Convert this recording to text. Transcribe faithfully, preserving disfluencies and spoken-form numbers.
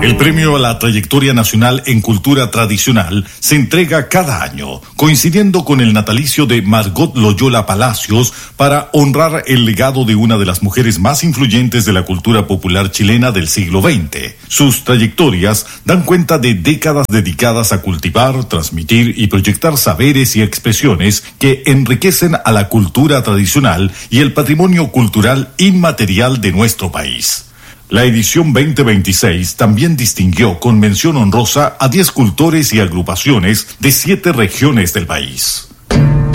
El premio a la trayectoria nacional en cultura tradicional se entrega cada año, coincidiendo con el natalicio de Margot Loyola Palacios, para honrar el legado de una de las mujeres más influyentes de la cultura popular chilena del siglo veinte. Sus trayectorias dan cuenta de décadas dedicadas a cultivar, transmitir y proyectar saberes y expresiones que enriquecen a la cultura tradicional y el patrimonio cultural inmaterial de nuestro país. La edición veinte veintiséis también distinguió con mención honrosa a diez cultores y agrupaciones de siete regiones del país.